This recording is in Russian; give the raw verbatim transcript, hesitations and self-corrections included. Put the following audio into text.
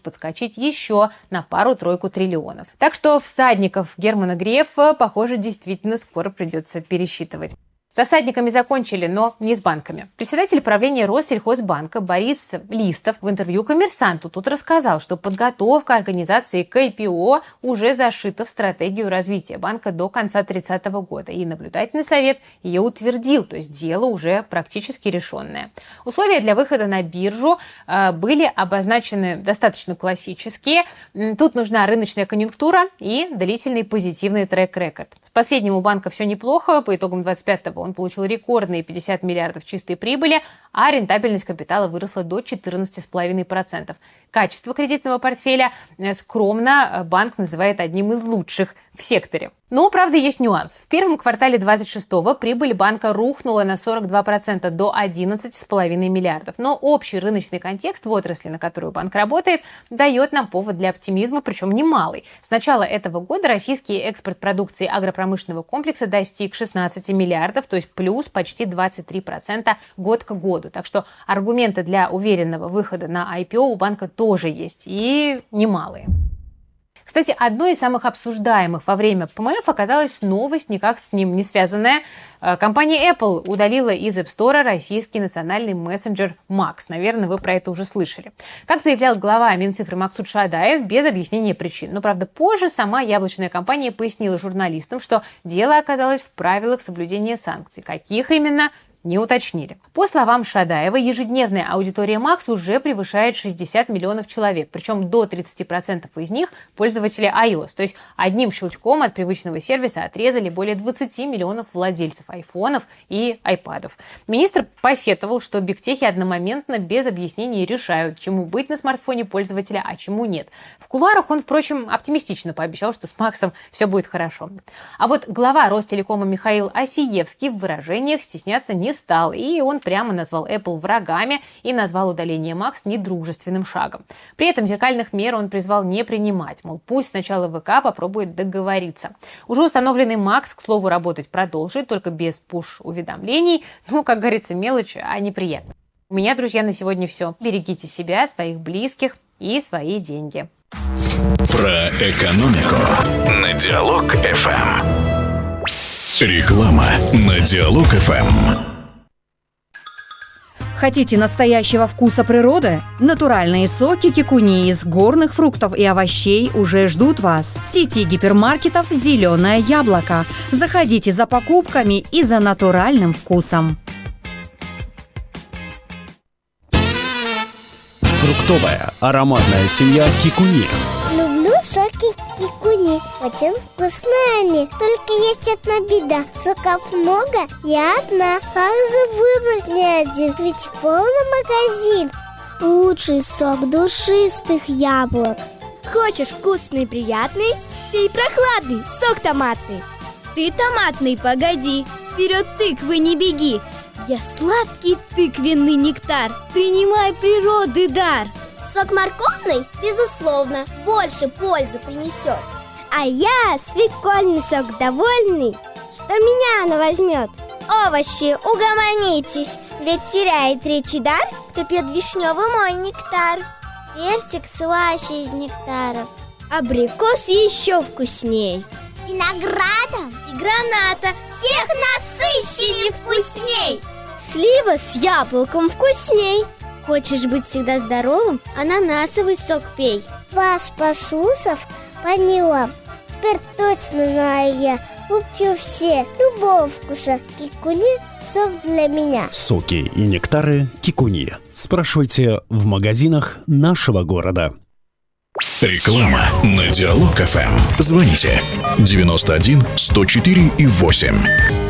подскочить еще на пару-тройку триллионов. Так что всадников Германа Грефа, похоже, действительно скоро придется пересчитывать. Со всадниками закончили, но не с банками. Председатель правления Россельхозбанка Борис Листов в интервью «Коммерсанту» тут рассказал, что подготовка организации к ай пи о уже зашита в стратегию развития банка до конца тридцатого года, и наблюдательный совет ее утвердил, то есть дело уже практически решенное. Условия для выхода на биржу э, были обозначены достаточно классические. Тут нужна рыночная конъюнктура и длительный позитивный трек-рекорд. С последним у банка все неплохо, по итогам двадцать пятого он получил рекордные пятьдесят миллиардов чистой прибыли, а рентабельность капитала выросла до четырнадцати целых пяти десятых процента. Качество кредитного портфеля скромно банк называет одним из лучших в секторе. Но, правда, есть нюанс. В первом квартале двадцать шестого прибыль банка рухнула на сорок два процента до одиннадцати целых пяти десятых миллиардов. Но общий рыночный контекст в отрасли, на которую банк работает, дает нам повод для оптимизма, причем немалый. С начала этого года российский экспорт продукции агропромышленного комплекса достиг шестнадцати миллиардов, то есть плюс почти двадцать три процента год к году. Так что аргументы для уверенного выхода на ай пи о у банка тоже есть, и немалые. Кстати, одной из самых обсуждаемых во время пэ эм эф оказалась новость, никак с ним не связанная. Компания Apple удалила из App Store российский национальный мессенджер Макс. Наверное, вы про это уже слышали. Как заявлял глава Минцифры Максут Шадаев, без объяснения причин. Но, правда, позже сама яблочная компания пояснила журналистам, что дело оказалось в правилах соблюдения санкций. Каких именно, не уточнили. По словам Шадаева, ежедневная аудитория Макс уже превышает шестьдесят миллионов человек, причем до тридцати процентов из них пользователи iOS. То есть одним щелчком от привычного сервиса отрезали более двадцати миллионов владельцев айфонов и айпадов. Министр посетовал, что бигтехи одномоментно без объяснений решают, чему быть на смартфоне пользователя, а чему нет. В кулуарах он, впрочем, оптимистично пообещал, что с Максом все будет хорошо. А вот глава Ростелекома Михаил Осиевский в выражениях стесняться не стал, и он прямо назвал Apple врагами и назвал удаление Макс недружественным шагом. При этом зеркальных мер он призвал не принимать, мол, пусть сначала ВК попробует договориться. Уже установленный Макс, к слову, работать продолжит, только без пуш-уведомлений. Ну, как говорится, мелочь, а неприятно. У меня, друзья, на сегодня все. Берегите себя, своих близких и свои деньги. Про экономику на Диалог эф эм. Реклама на Диалог эф эм. Хотите настоящего вкуса природы? Натуральные соки кикуни из горных фруктов и овощей уже ждут вас. В сети гипермаркетов «Зеленое яблоко». Заходите за покупками и за натуральным вкусом. Фруктовая ароматная семья кикуни. Люблю соки кикуни, очень вкусные они. Только есть одна беда, соков много, я одна. Как же выбрать не один, ведь полный магазин. Лучший сок душистых яблок. Хочешь вкусный и приятный? Пей прохладный сок томатный. Ты томатный, погоди, вперед тыквы не беги. Я сладкий тыквенный нектар, принимай природы дар. Сок морковный, безусловно, больше пользы принесет. А я свекольный сок довольный, что меня она возьмет. Овощи, угомонитесь, ведь теряет речи дар, кто пьет вишневый мой нектар. Персик слаще из нектаров, абрикос еще вкусней. Виноградом и граната всех насыщенней вкусней. Слива с яблоком вкусней. Хочешь быть всегда здоровым? Ананасовый сок пей. Вас, послушав, поняла. Теперь точно знаю я. Куплю все, любого вкуса. Кикуни – сок для меня. Соки и нектары кикуни. Спрашивайте в магазинах нашего города. Реклама на Диалог эф эм. Звоните девяносто один сто четыре и восемь.